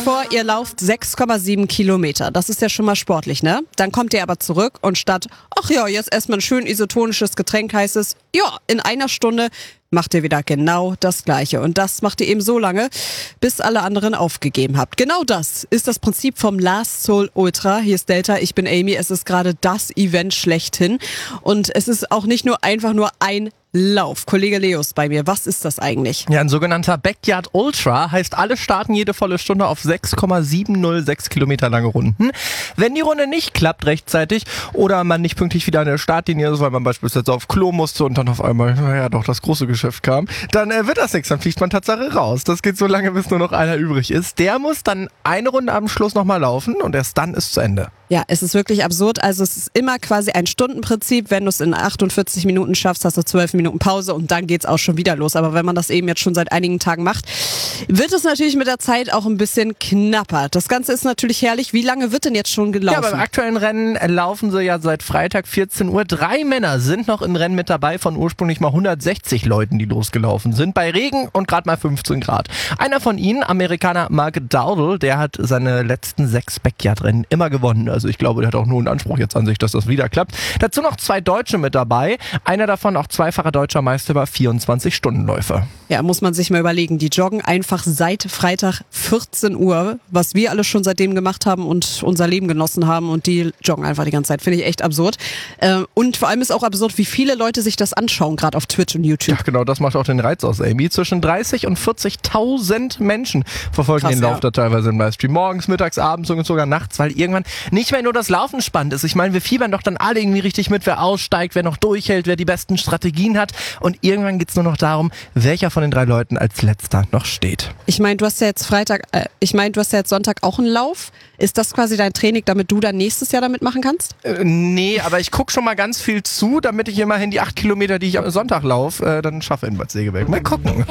vor, ihr lauft 6,7 Kilometer. Das ist ja schon mal sportlich, ne? Dann kommt ihr aber zurück und statt, ach ja, jetzt erstmal ein schön isotonisches Getränk, heißt es, ja, in einer Stunde macht ihr wieder genau das Gleiche. Und das macht ihr eben so lange, bis alle anderen aufgegeben habt. Genau das ist das Prinzip vom Last Soul Ultra. Hier ist Delta, ich bin Amy. Es ist gerade das Event schlechthin. Und es ist auch nicht nur einfach nur ein Lauf. Kollege Leo ist bei mir. Was ist das eigentlich? Ja, ein sogenannter Backyard Ultra heißt, alle starten jede volle Stunde auf 6,706 Kilometer lange Runden. Wenn die Runde nicht klappt rechtzeitig oder man nicht pünktlich wieder an der Startlinie ist, weil man beispielsweise auf Klo musste und dann auf einmal, naja, doch das große Geschäft kam, dann wird das nichts, dann fliegt man Tatsache raus. Das geht so lange, bis nur noch einer übrig ist. Der muss dann eine Runde am Schluss nochmal laufen und erst dann ist zu Ende. Ja, es ist wirklich absurd. Also es ist immer quasi ein Stundenprinzip. Wenn du es in 48 Minuten schaffst, hast du 12 Minuten Pause und dann geht's auch schon wieder los. Aber wenn man das eben jetzt schon seit einigen Tagen macht, wird es natürlich mit der Zeit auch ein bisschen knapper. Das Ganze ist natürlich herrlich. Wie lange wird denn jetzt schon gelaufen? Ja, beim aktuellen Rennen laufen sie ja seit Freitag 14 Uhr. 3 Männer sind noch im Rennen mit dabei von ursprünglich mal 160 Leuten, die losgelaufen sind. Bei Regen und gerade mal 15 Grad. Einer von ihnen, Amerikaner Mark Dowdle, der hat seine letzten 6 Backyard-Rennen immer gewonnen. Also ich glaube, der hat auch nur einen Anspruch jetzt an sich, dass das wieder klappt. Dazu noch 2 Deutsche mit dabei. Einer davon auch zweifacher deutscher Meister über 24-Stunden-Läufe. Ja, muss man sich mal überlegen. Die joggen einfach seit Freitag 14 Uhr, was wir alle schon seitdem gemacht haben und unser Leben genossen haben, und die joggen einfach die ganze Zeit. Finde ich echt absurd. Und vor allem ist auch absurd, wie viele Leute sich das anschauen, gerade auf Twitch und YouTube. Ja, genau, das macht auch den Reiz aus, Amy. Zwischen 30 und 40.000 Menschen verfolgen Krass, den Lauf da teilweise im Livestream. Morgens, mittags, abends und sogar nachts, weil irgendwann nicht mehr nur das Laufen spannend ist. Ich meine, wir fiebern doch dann alle irgendwie richtig mit, wer aussteigt, wer noch durchhält, wer die besten Strategien hat. Und irgendwann geht's nur noch darum, welcher von den 3 Leuten als letzter noch steht. Ich meine, du hast ja jetzt Sonntag auch einen Lauf. Ist das quasi dein Training, damit du dann nächstes Jahr damit machen kannst? Nee, aber ich gucke schon mal ganz viel zu, damit ich immerhin die 8 Kilometer, die ich am Sonntag laufe, dann schaffe in Bad Segeberg. Mal gucken.